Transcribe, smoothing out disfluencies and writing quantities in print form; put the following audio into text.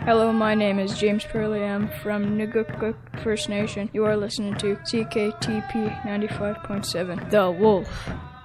Hello, my name is James Purley. I'm from Nugukuk First Nation. You are listening to CKTP 95.7, The Wolf.